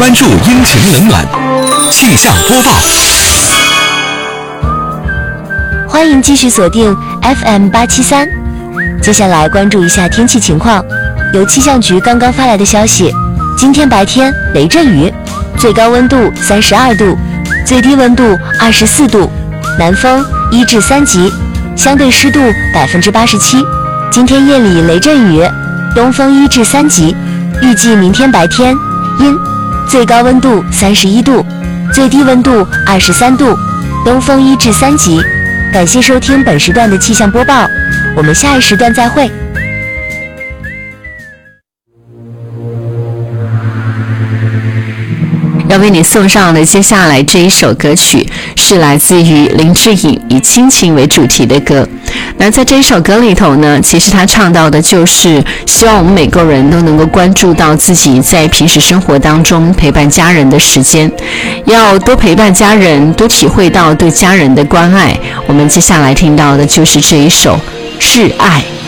关注阴晴冷暖，气象播报。 欢迎继续锁定 FM873。接下来关注一下天气情况。由气象局刚刚发来的消息，今天白天雷阵雨，最高温度32度，最低温度24度，南风1至3级，相对湿度87%。今天夜里雷阵雨，东风1至3级，预计明天白天阴，最高温度31度，最低温度23度，东风1至3级。感谢收听本时段的气象播报，我们下一时段再会。 要为你送上的接下来这一首歌曲是来自于林志颖以亲情为主题的歌。那在这一首歌里头呢，其实他唱到的就是希望我们每个人都能够关注到自己在平时生活当中陪伴家人的时间，要多陪伴家人，多体会到对家人的关爱。我们接下来听到的就是这一首《挚爱》。